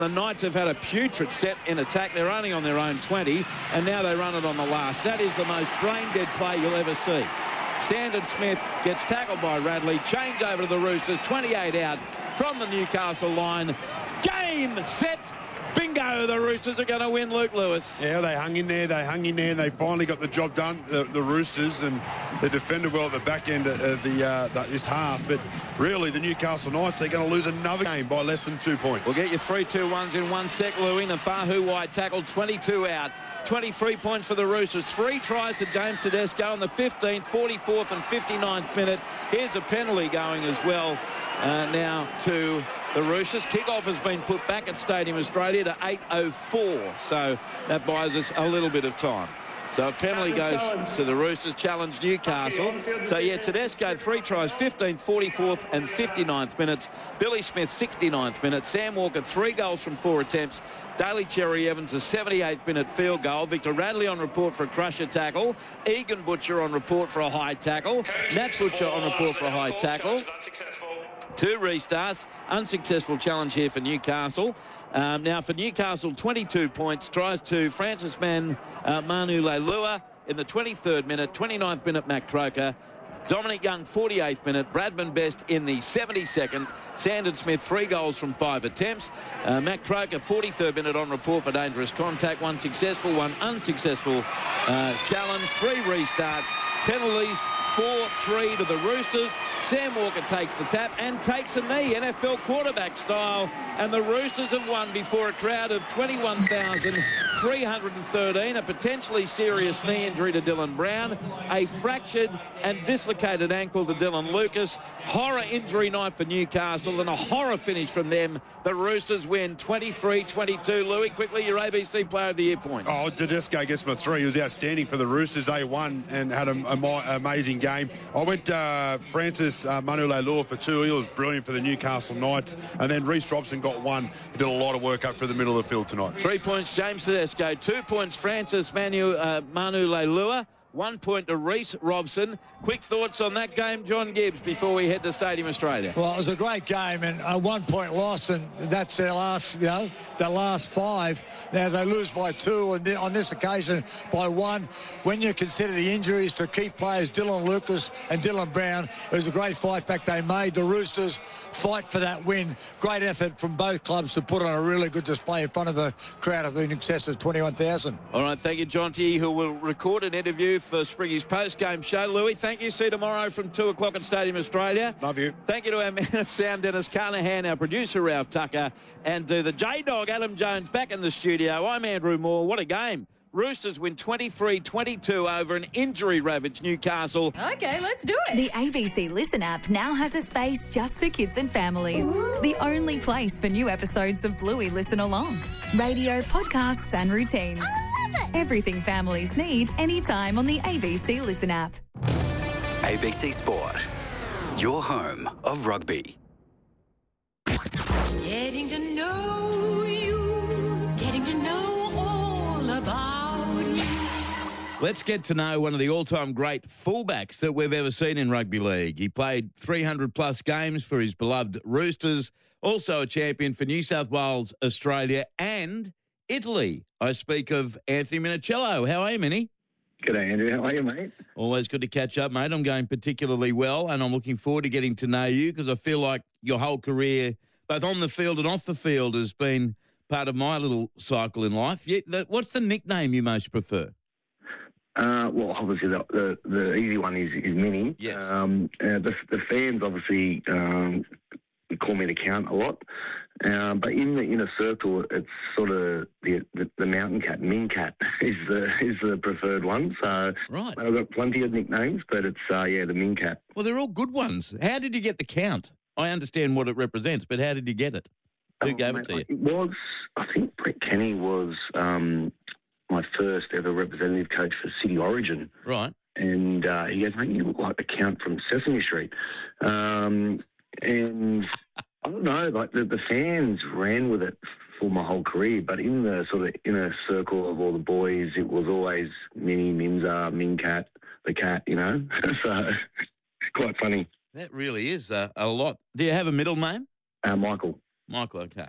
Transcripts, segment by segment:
The Knights have had a putrid set in attack. They're only on their own 20, and now they run it on the last. That is the most brain-dead play you'll ever see. Sandon Smith gets tackled by Radley. Change over to the Roosters. 28 out from the Newcastle line. Game, set, bingo. The Roosters are going to win, Luke Lewis. Yeah, they hung in there, and they finally got the job done, the Roosters, and they defended well at the back end of this half. But really, the Newcastle Knights, they're going to lose another game by less than 2 points. We'll get you 3-2-1s in 1 sec, Louis. Nafahu White tackled, 22 out. 23 points for the Roosters. 3 tries to James Tedesco in the 15th, 44th and 59th minute. Here's a penalty going as well now to the Roosters. Kickoff has been put back at Stadium Australia to 8:04, so that buys us a little bit of time. So a penalty goes to the Roosters, challenge Newcastle. So, yeah, Tedesco, 3 tries, 15th, 44th and 59th minutes. Billy Smith, 69th minute. Sam Walker, 3 goals from 4 attempts. Daly Cherry Evans, a 78th minute field goal. Victor Radley on report for a crusher tackle. Egan Butcher on report for a high tackle. Nat Butcher on report for a high tackle. 2 restarts. Unsuccessful challenge here for Newcastle. Now for Newcastle, 22 points. Tries to Francis Manu Leilua in the 23rd minute. 29th minute, Matt Croker. Dominic Young, 48th minute. Bradman Best in the 72nd. Sandon Smith, 3 goals from 5 attempts. Matt Croker, 43rd minute on report for dangerous contact. 1 successful, 1 unsuccessful challenge. 3 restarts. Penalties, 4-3 to the Roosters. Sam Walker takes the tap and takes a knee, NFL quarterback style. And the Roosters have won before a crowd of 21,313. A potentially serious knee injury to Dylan Brown. A fractured and dislocated ankle to Dylan Lucas. Horror injury night for Newcastle and a horror finish from them. The Roosters win 23-22. Louis, quickly, your ABC Player of the Year point. Oh, Tedesco gets my 3. He was outstanding for the Roosters. They won and had an amazing game. I went Francis Manu Leilua for 2. He was brilliant for the Newcastle Knights. And then Reece Robson got 1. He did a lot of work up for the middle of the field tonight. 3 points, James Tedesco. 2 points, Francis Manu Leilua. 1 point to Reece Robson. Quick thoughts on that game, John Gibbs, before we head to Stadium Australia. Well, it was a great game and a 1 point loss, and that's their last, their last 5. Now they lose by 2, and on this occasion by 1. When you consider the injuries to key players, Dylan Lucas and Dylan Brown, it was a great fight back they made. The Roosters fight for that win. Great effort from both clubs to put on a really good display in front of a crowd of in excess of 21,000. All right, thank you, John T, who will record an interview for Springy's post-game show. Louis, thank you. See you tomorrow from 2 o'clock at Stadium Australia. Love you. Thank you to our man of sound, Dennis Carnahan, our producer, Ralph Tucker, and to the J-Dog, Adam Jones, back in the studio. I'm Andrew Moore. What a game. Roosters win 23-22 over an injury-ravaged Newcastle. Okay, let's do it. The ABC Listen app now has a space just for kids and families. Ooh. The only place for new episodes of Bluey Listen Along. Radio, podcasts and routines. I love it. Everything families need anytime on the ABC Listen app. ABC Sport, your home of rugby. Getting to know you, getting to know all about you. Let's get to know one of the all-time great fullbacks that we've ever seen in rugby league. He played 300-plus games for his beloved Roosters, also a champion for New South Wales, Australia and Italy. I speak of Anthony Minicello. How are you, Minnie? G'day, Andrew. How are you, mate? Always good to catch up, mate. I'm going particularly well, and I'm looking forward to getting to know you because I feel like your whole career, both on the field and off the field, has been part of my little cycle in life. What's the nickname you most prefer? Well, obviously the easy one is Mini. Yes. The fans obviously call me the Count a lot, but in the inner circle, it's sort of the Mountain Cat, Min Cat is the preferred one. So right. I've got plenty of nicknames, but it's the Min Cat. Well, they're all good ones. How did you get the Count? I understand what it represents, but how did you get it? Who gave it to you? It was, I think Brett Kenny was my first ever representative coach for City Origin. Right. And he goes, mate, you look like the Count from Sesame Street. And I don't know, like the fans ran with it for my whole career, but in the sort of inner circle of all the boys, it was always Minnie, Minza, Min Cat, the cat, So it's quite funny. That really is a lot. Do you have a middle name? Michael. Michael, okay.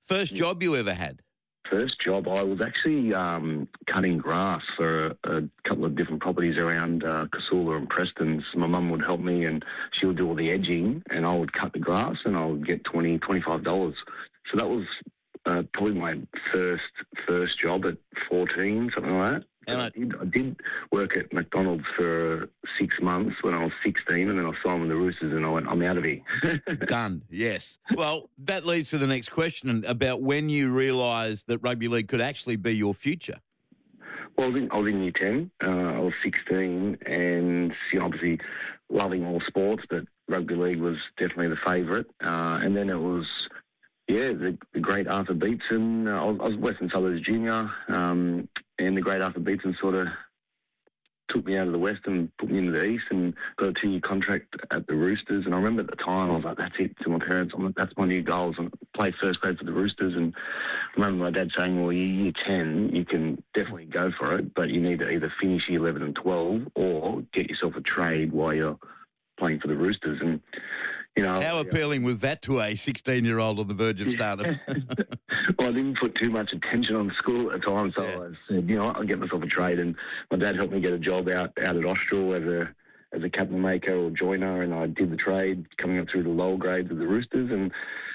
First job you ever had? First job, I was actually cutting grass for a couple of different properties around Casula and Preston. So my mum would help me, and she would do all the edging, and I would cut the grass, and I would get $20, $25. So that was probably my first job at 14, something like that. And I did work at McDonald's for 6 months when I was 16, and then I signed with the Roosters, and I went, I'm out of here. Done, yes. Well, that leads to the next question about when you realised that rugby league could actually be your future. Well, I was in year 10. I was 16, and obviously loving all sports, but rugby league was definitely the favourite. And then it was, the great Arthur Beetson. I was Western Suburbs junior, and the great Arthur Beetson sort of took me out of the West and put me into the East, and got a 2-year contract at the Roosters. And I remember at the time I was like, that's it, to my parents. That's my new goals. And play first grade for the Roosters. And I remember my dad saying, well, year 10, you can definitely go for it, but you need to either finish year 11 and 12 or get yourself a trade while you're playing for the Roosters. And, how appealing was that to a 16-year-old on the verge of stardom? Well, I didn't put too much attention on school at the time, so I said, I'll get myself a trade. And my dad helped me get a job out at Austral as a cabinet maker or joiner, and I did the trade coming up through the lower grades of the Roosters. And,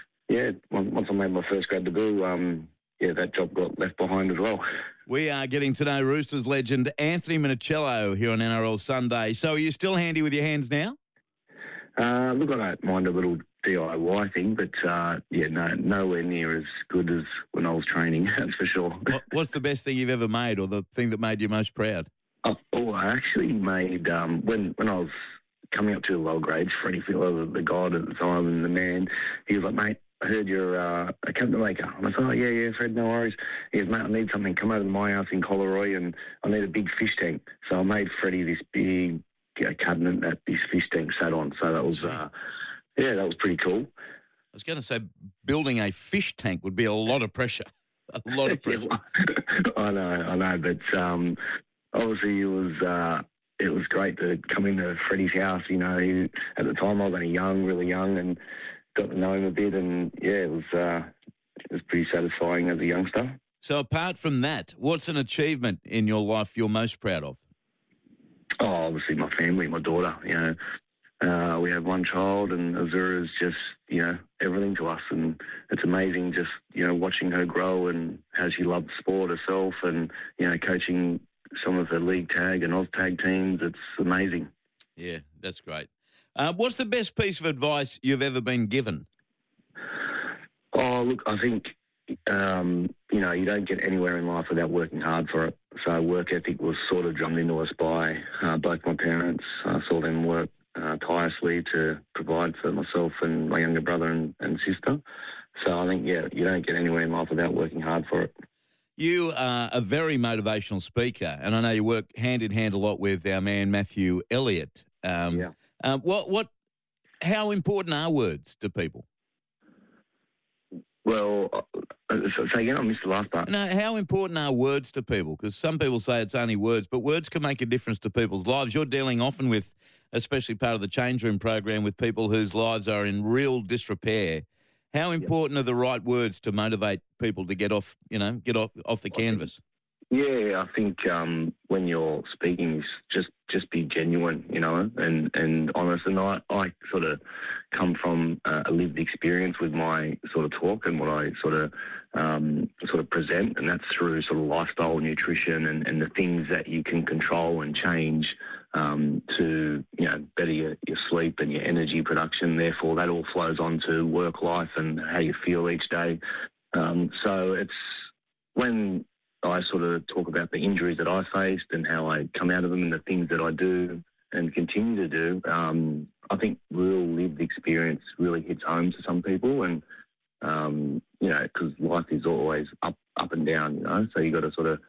once I made my first grade debut, that job got left behind as well. We are getting to know Roosters legend Anthony Minichiello here on NRL Sunday. So are you still handy with your hands now? Look, I don't mind a little DIY thing, but nowhere near as good as when I was training, that's for sure. What's the best thing you've ever made, or the thing that made you most proud? I actually made, when I was coming up to the lower grades, Freddie Fielder, the god at the time, and the man, he was like, mate, I heard you're a cabinet maker. And I said, yeah, Fred, no worries. He goes, mate, I need something. Come over to my house in Collaroy, and I need a big fish tank. So I made Freddie this big cabinet that this fish tank sat on. So that was, that was pretty cool. I was going to say, building a fish tank would be a lot of pressure. A lot of pressure. I know, but obviously it was great to come into Freddie's house. At the time I was only really young, and got to know him a bit, and it was pretty satisfying as a youngster. So apart from that, what's an achievement in your life you're most proud of? Oh, obviously my family, my daughter. We have one child, and Azura is just everything to us, and it's amazing just watching her grow and how she loves sport herself, and coaching some of the league tag and Oz tag teams. It's amazing. Yeah, that's great. What's the best piece of advice you've ever been given? Oh, look, I think you don't get anywhere in life without working hard for it. So work ethic was sort of drummed into us by both my parents. I saw them work tirelessly to provide for myself and my younger brother and sister. So I think, you don't get anywhere in life without working hard for it. You are a very motivational speaker, and I know you work hand in hand a lot with our man Matthew Elliott. How important are words to people? Well, say again, I missed the last part. No, how important are words to people? Because some people say it's only words, but words can make a difference to people's lives. You're dealing often with, especially part of the Change Room program, with people whose lives are in real disrepair. How important are the right words to motivate people to get off the canvas? Yeah, I think when you're speaking, just be genuine, and honest. And I sort of come from a lived experience with my sort of talk and what I sort of present, and that's through sort of lifestyle, nutrition, and the things that you can control and change to better your sleep and your energy production. Therefore, that all flows on to work life and how you feel each day. So it's when I sort of talk about the injuries that I faced and how I come out of them and the things that I do and continue to do. I think real lived experience really hits home to some people, and because life is always up and down, so you got to sort of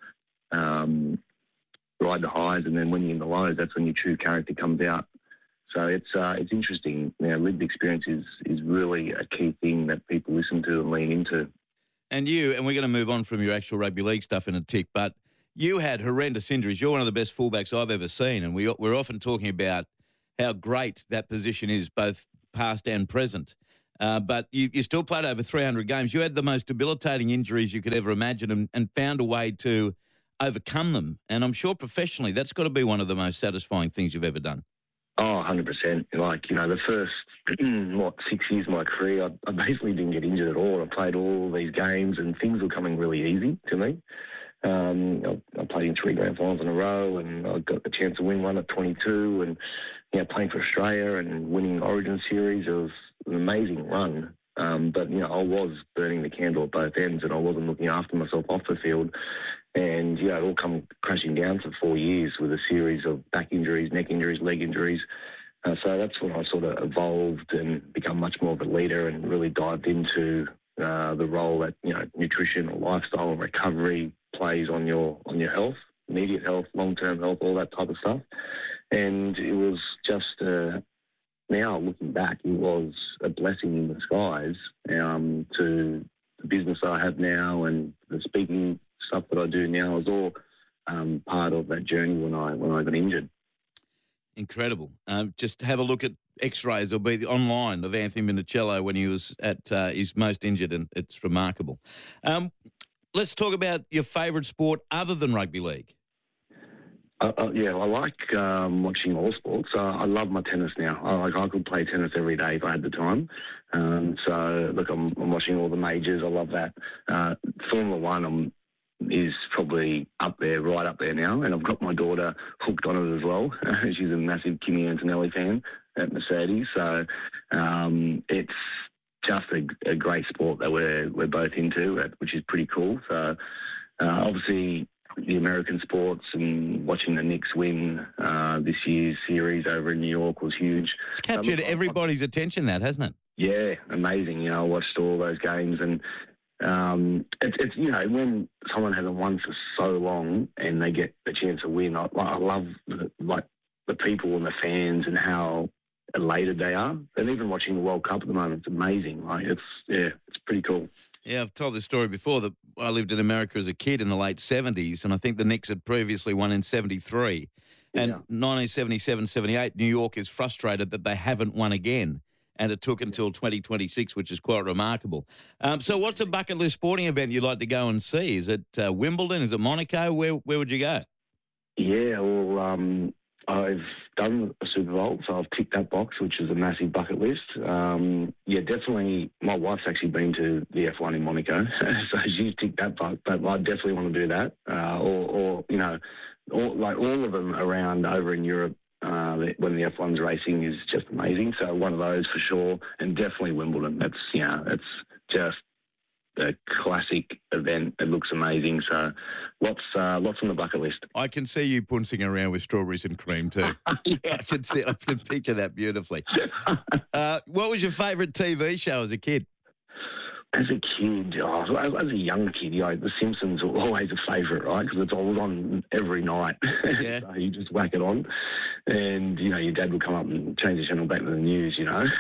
ride the highs, and then when you're in the lows, that's when your true character comes out. So it's interesting. Lived experience is really a key thing that people listen to and lean into. And we're going to move on from your actual rugby league stuff in a tick, but you had horrendous injuries. You're one of the best fullbacks I've ever seen, and we're often talking about how great that position is, both past and present. but you still played over 300 games. You had the most debilitating injuries you could ever imagine and found a way to overcome them. And I'm sure professionally that's got to be one of the most satisfying things you've ever done. Oh, 100%. Like, the first, 6 years of my career, I basically didn't get injured at all. I played all these games and things were coming really easy to me. I played in 3 grand finals in a row and I got the chance to win one at 22 and, playing for Australia and winning Origin Series. It was an amazing run. But, I was burning the candle at both ends and I wasn't looking after myself off the field. And, it all come crashing down for 4 years with a series of back injuries, neck injuries, leg injuries. So that's when I sort of evolved and become much more of a leader and really dived into the role that, nutrition or lifestyle and recovery plays on your health, immediate health, long-term health, all that type of stuff. And it was just, now looking back, it was a blessing in disguise to the business I have now and the speaking stuff that I do now is all part of that journey when I got injured. Incredible. Just have a look at X-rays or be online of Anthony Minichiello when he was at his most injured, and it's remarkable. Let's talk about your favourite sport other than rugby league. I like watching all sports. I love my tennis now. I could play tennis every day if I had the time. So, look, I'm watching all the majors. I love that. Formula One is probably right up there now, and I've got my daughter hooked on it as well. She's a massive Kimi Antonelli fan at Mercedes. So it's just a great sport that we're both into, which is pretty cool. So obviously the American sports and watching the Knicks win this year's series over in New York was huge. It's captured everybody's attention, that, hasn't it? Yeah, amazing. I watched all those games and it's when someone hasn't won for so long and they get a chance to win, I love the people and the fans and how elated they are. And even watching the World Cup at the moment, it's amazing. It's pretty cool. Yeah, I've told this story before that I lived in America as a kid in the late 70s, and I think the Knicks had previously won in 73. And 1977, 78, New York is frustrated that they haven't won again. And it took until 2026, which is quite remarkable. So what's a bucket list sporting event you'd like to go and see? Is it Wimbledon? Is it Monaco? Where would you go? Yeah, well, I've done a Super Bowl, so I've ticked that box, which is a massive bucket list. Definitely. My wife's actually been to the F1 in Monaco, so she's ticked that box. But I definitely want to do that, all of them around over in Europe. When the F1's racing is just amazing. So one of those for sure, and definitely Wimbledon. It's just a classic event. It looks amazing. So lots on the bucket list. I can see you pouncing around with strawberries and cream too. Yeah. I can picture that beautifully. What was your favourite TV show as a kid? As a kid, as a young kid, The Simpsons were always a favourite, right? Because it's all on every night. Yeah. So you just whack it on. And, your dad would come up and change the channel back to the news,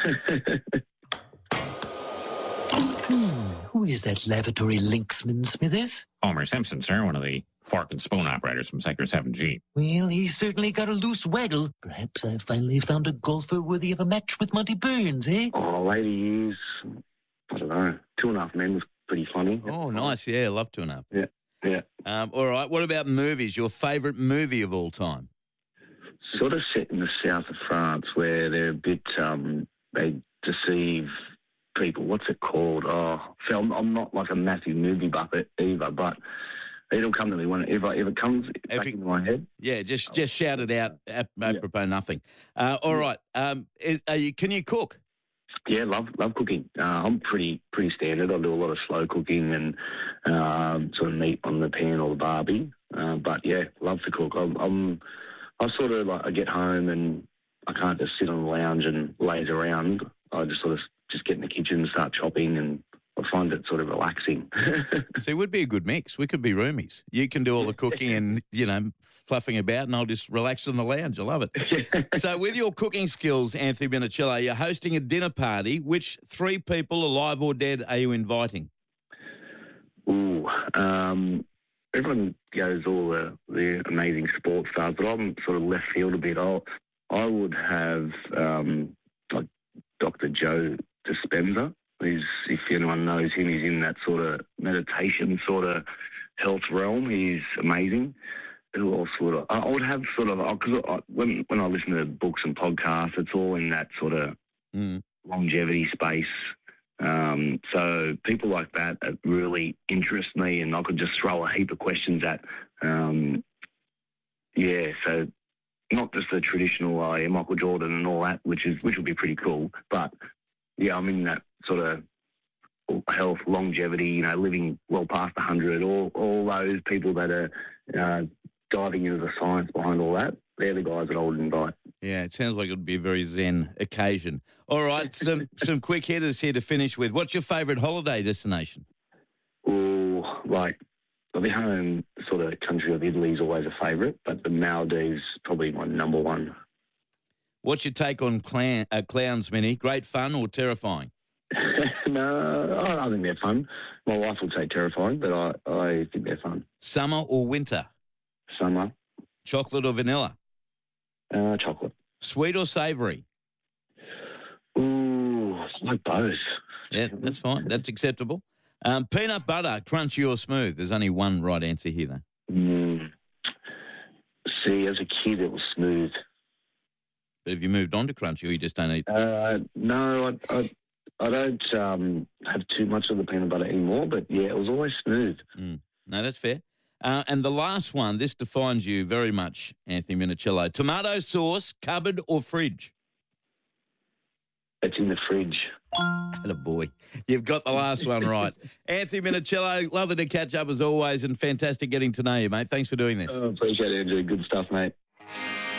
Who is that lavatory linksman, Smithers? Homer Simpson, sir, one of the fork and spoon operators from Sector 7G. Well, he's certainly got a loose waggle. Perhaps I've finally found a golfer worthy of a match with Monty Burns, eh? Oh, later years, I don't know. 2.5 Men was pretty funny. Oh, nice. Yeah, love 2.5. Yeah. All right. What about movies? Your favourite movie of all time? Sort of set in the south of France where they're a bit, they deceive people. What's it called? Film. I'm not like a massive movie buffet either, but it'll come to me if it comes back into my head. Yeah, just shout it out. Apropos nothing. All right. Can you cook? Yeah, love cooking. I'm pretty standard. I do a lot of slow cooking and sort of meat on the pan or the barbie. But yeah, love to cook. I sort of I get home and I can't just sit on the lounge and laze around. I just sort of just get in the kitchen and start chopping, and I find it sort of relaxing. So it would be a good mix. We could be roomies. You can do all the cooking and, fluffing about, and I'll just relax on the lounge. I love it. So with your cooking skills, Anthony Minichiello, you're hosting a dinner party. Which 3 people, alive or dead, are you inviting? Ooh, everyone goes all the amazing sports stars, but I'm sort of left field a bit. I would have like Dr. Joe Dispenza. If anyone knows him, he's in that sort of meditation sort of health realm. He's amazing. Who else would I would have sort of, because when I listen to books and podcasts, it's all in that sort of longevity space. So people like that really interest me, and I could just throw a heap of questions at. So not just the traditional Michael Jordan and all that, which would be pretty cool. But yeah, I'm in that sort of health, longevity, living well past 100. All those people that are diving into the science behind all that, they're the guys that I would invite. Yeah, it sounds like it would be a very zen occasion. All right, some quick hitters here to finish with. What's your favourite holiday destination? Oh, the home sort of country of Italy is always a favourite, but the Maldives probably my number one. What's your take on clowns, Minnie? Great fun or terrifying? No, I think they're fun. My wife would say terrifying, but I think they're fun. Summer or winter? Summer. Chocolate or vanilla? Chocolate. Sweet or savoury? Ooh, like both. Yeah, that's fine. That's acceptable. Peanut butter, crunchy or smooth? There's only one right answer here, though. See, as a kid, it was smooth. But have you moved on to crunchy, or you just don't eat? No, I don't have too much of the peanut butter anymore, but yeah, it was always smooth. No, that's fair. And the last one, this defines you very much, Anthony Minichiello. Tomato sauce, cupboard or fridge? It's in the fridge. Attaboy. You've got the last one right. Anthony Minichiello, lovely to catch up as always, and fantastic getting to know you, mate. Thanks for doing this. Appreciate it, Andrew. Good stuff, mate.